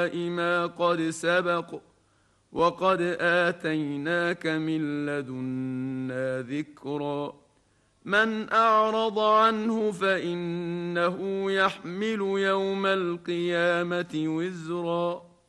ما قد سبق وقد آتيناك من لدنا ذكرا من أعرض عنه فإنه يحمل يوم القيامة وزرا